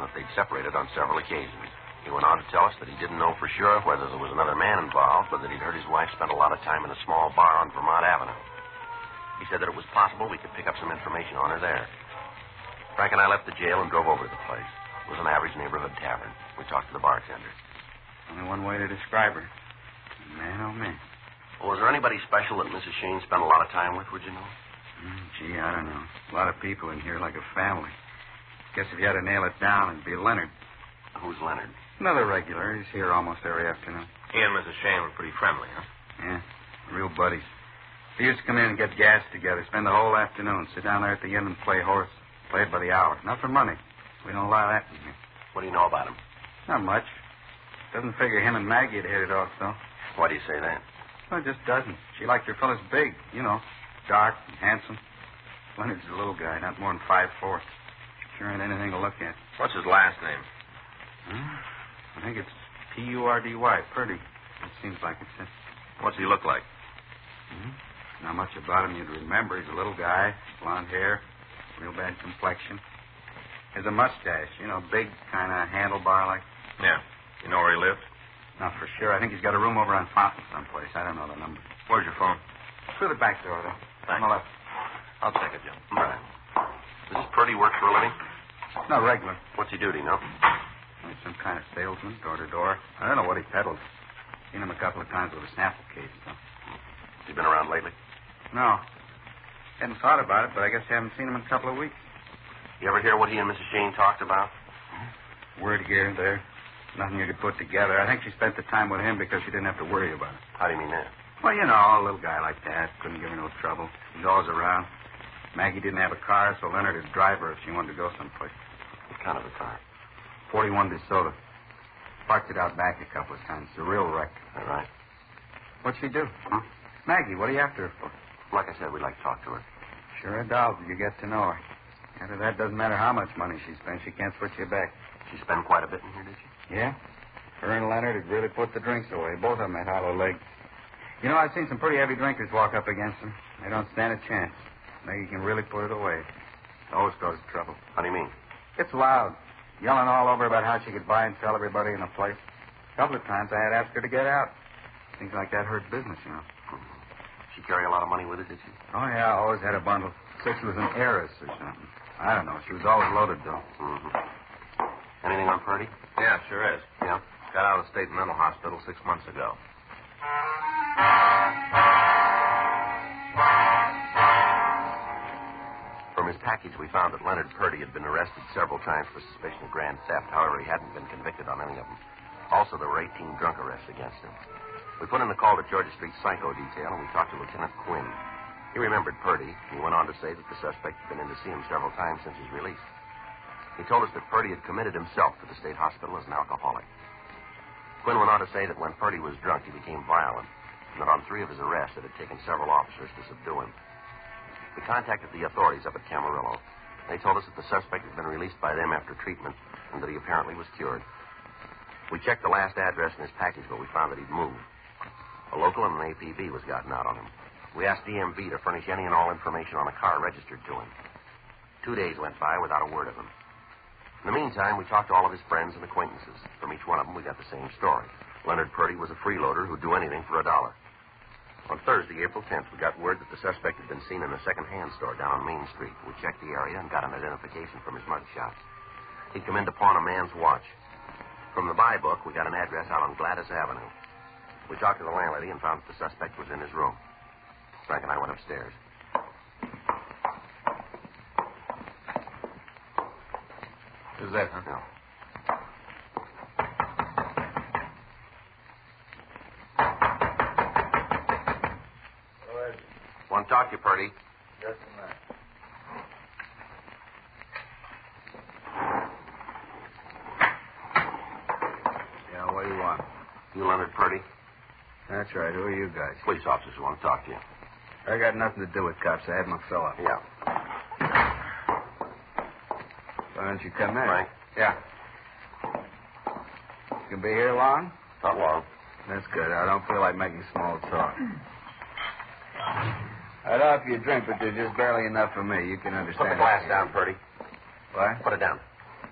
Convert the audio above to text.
that they'd separated on several occasions. He went on to tell us that he didn't know for sure whether there was another man involved, but that he'd heard his wife spend a lot of time in a small bar on Vermont Avenue. He said that it was possible we could pick up some information on her there. Frank and I left the jail and drove over to the place. It was an average neighborhood tavern. We talked to the bartender. Only one way to describe her. Man, oh, man. Well, was there anybody special that Mrs. Shane spent a lot of time with, would you know? Gee, I don't know. A lot of people in here like a family. Guess if you had to nail it down, it'd be Leonard. Who's Leonard? Another regular. He's here almost every afternoon. He and Mrs. Shane were pretty friendly, huh? Yeah, real buddies. They used to come in and get gas together, spend the whole afternoon, sit down there at the inn and play horse. Play it by the hour. Not for money. We don't allow that in here. What do you know about him? Not much. Doesn't figure him and Maggie had hit it off, though. Why do you say that? Well, it just doesn't. She liked her fellas big, you know, dark and handsome. Leonard's a little guy, not more than 5'4". Sure ain't anything to look at. What's his last name? I think it's P-U-R-D-Y, Purdy. It seems like it's. What's he look like? Not much about him you'd remember. He's a little guy, blonde hair, real bad complexion. Has a mustache, you know, big kind of handlebar-like. Yeah. You know where he lived? Not for sure. I think he's got a room over on Fountain someplace. I don't know the number. Where's your phone? Through the back door, though. Thanks. On the left. I'll check it, Jim. All right. Does this Purdy work for a living? No, regular. What's he do, you know? He's some kind of salesman, door to door. I don't know what he peddles. Seen him a couple of times with a sample case, though. Has he been around lately? No. Hadn't thought about it, but I guess I haven't seen him in a couple of weeks. You ever hear what he and Mrs. Shane talked about? Word here and there. Nothing you could put together. I think she spent the time with him because she didn't have to worry about it. How do you mean that? Well, you know, a little guy like that. Couldn't give her no trouble. He's always around. Maggie didn't have a car, so Leonard would drive her if she wanted to go someplace. What kind of a car? 41 DeSoto. Parked it out back a couple of times. It's a real wreck. All right. What'd she do? Huh? Maggie, what are you after her for? Like I said, we'd like to talk to her. Sure a doll till you get to know her. After that, doesn't matter how much money she spends, she can't put you back. She spent quite a bit in here, did she? Yeah? Her and Leonard had really put the drinks away. Both of them had hollow legs. You know, I've seen some pretty heavy drinkers walk up against them. They don't stand a chance. Maggie can really put it away. It always causes trouble. How do you mean? It's loud. Yelling all over about how she could buy and sell everybody in the place. A couple of times I had asked her to get out. Things like that hurt business, you know. She carry a lot of money with her, did she? Oh, yeah, always had a bundle. Said she was an heiress or something. I don't know. She was always loaded, though. Anything on Purdy? Yeah, sure is. Yeah? Got out of the state mental hospital 6 months ago. From his package, we found that Leonard Purdy had been arrested several times for suspicion of grand theft. However, he hadn't been convicted on any of them. Also, there were 18 drunk arrests against him. We put in the call to Georgia Street Psycho Detail, and we talked to Lieutenant Quinn. He remembered Purdy. He went on to say that the suspect had been in to see him several times since his release. He told us that Purdy had committed himself to the state hospital as an alcoholic. Quinn went on to say that when Purdy was drunk, he became violent, and that on 3 of his arrests, it had taken several officers to subdue him. We contacted the authorities up at Camarillo. They told us that the suspect had been released by them after treatment and that he apparently was cured. We checked the last address in his package, but we found that he'd moved. A local and an APB was gotten out on him. We asked DMV to furnish any and all information on a car registered to him. 2 days went by without a word of him. In the meantime, we talked to all of his friends and acquaintances. From each one of them, we got the same story. Leonard Purdy was a freeloader who'd do anything for $1. On Thursday, April 10th, we got word that the suspect had been seen in a second-hand store down on Main Street. We checked the area and got an identification from his mug shot. He'd come in to pawn a man's watch. From the buy book, we got an address out on Gladys Avenue. We talked to the landlady and found that the suspect was in his room. Frank and I went upstairs. Who's that, huh? No. Want to talk to you, Purdy? Just a minute. Yeah, what do you want? You Leonard Purdy? That's right. Who are you guys? Police officers who want to talk to you. I got nothing to do with cops. I had my fill up. Yeah. Why don't you come in? Frank? Yeah. You be here long? Not long. That's good. I don't feel like making small talk. I'd offer you a drink, but there's just barely enough for me. You can understand. Put the glass down, Purdy. What? Put it down.